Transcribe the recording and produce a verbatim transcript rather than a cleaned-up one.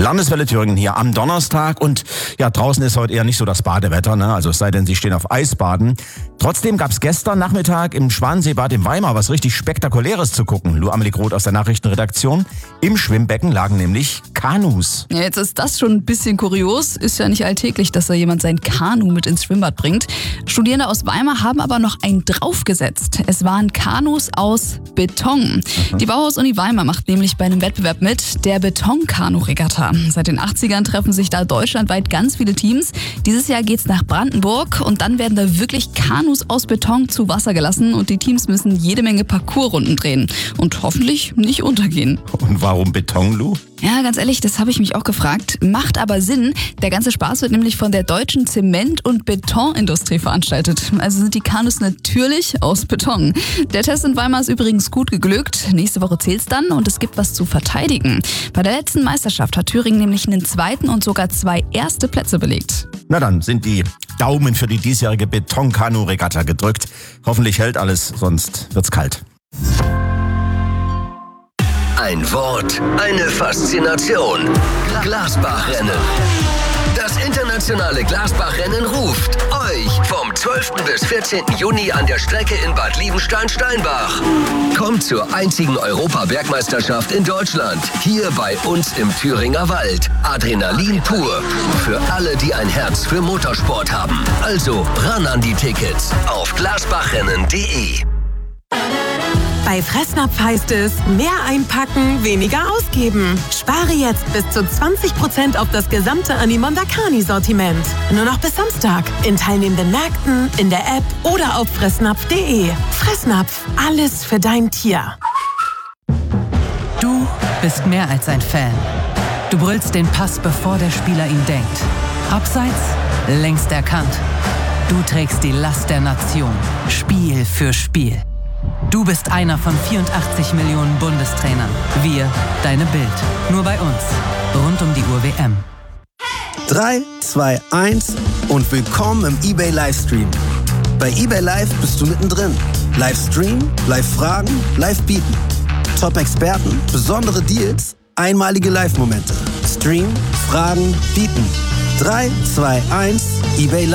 Landeswelle Thüringen hier am Donnerstag und ja, draußen ist heute eher nicht so das Badewetter, ne? Also es sei denn, Sie stehen auf Eisbaden. Trotzdem gab es gestern Nachmittag im Schwanenseebad in Weimar was richtig Spektakuläres zu gucken. Lou Amelie Groth aus der Nachrichtenredaktion. Im Schwimmbecken lagen nämlich Kanus. Ja, jetzt ist das schon ein bisschen kurios. Ist ja nicht alltäglich, dass da jemand sein Kanu mit ins Schwimmbad bringt. Studierende aus Weimar haben aber noch einen draufgesetzt. Es waren Kanus aus Beton. Mhm. Die Bauhaus-Uni Weimar macht nämlich bei einem Wettbewerb mit, der Beton-Kanu-Regatta. Seit den achtzigern treffen sich da deutschlandweit ganz viele Teams. Dieses Jahr geht's nach Brandenburg und dann werden da wirklich Kanus aus Beton zu Wasser gelassen und die Teams müssen jede Menge Parcoursrunden drehen und hoffentlich nicht untergehen. Und warum Beton, Lou? Ja, ganz ehrlich, das habe ich mich auch gefragt. Macht aber Sinn. Der ganze Spaß wird nämlich von der deutschen Zement- und Betonindustrie veranstaltet. Also sind die Kanus natürlich aus Beton. Der Test in Weimar ist übrigens gut geglückt. Nächste Woche zählt's dann und es gibt was zu verteidigen. Bei der letzten Meisterschaft hat Thüringen nämlich einen zweiten und sogar zwei erste Plätze belegt. Na dann sind die Daumen für die diesjährige Beton-Kanu-Regatta gedrückt. Hoffentlich hält alles, sonst wird's kalt. Ein Wort, eine Faszination. Glasbachrennen. Das internationale Glasbachrennen ruft euch vom zwölften bis vierzehnten Juni an der Strecke in Bad Liebenstein-Steinbach. Kommt zur einzigen Europabergmeisterschaft in Deutschland. Hier bei uns im Thüringer Wald. Adrenalin pur. Für alle, die ein Herz für Motorsport haben. Also ran an die Tickets auf glasbachrennen punkt de. Bei Fressnapf heißt es, mehr einpacken, weniger ausgeben. Spare jetzt bis zu zwanzig Prozent auf das gesamte Animonda Carni-Sortiment. Nur noch bis Samstag. In teilnehmenden Märkten, in der App oder auf fressnapf punkt de. Fressnapf, alles für dein Tier. Du bist mehr als ein Fan. Du brüllst den Pass, bevor der Spieler ihn denkt. Abseits, längst erkannt. Du trägst die Last der Nation, Spiel für Spiel. Du bist einer von vierundachtzig Millionen Bundestrainern. Wir, deine Bild. Nur bei uns. Rund um die Uhr W M. drei, zwei, eins und willkommen im eBay Livestream. Bei eBay Live bist du mittendrin. Livestream, Live-Fragen, Live-Bieten. Top-Experten, besondere Deals, einmalige Live-Momente. Stream, Fragen, Bieten. drei, zwei, eins, eBay Live.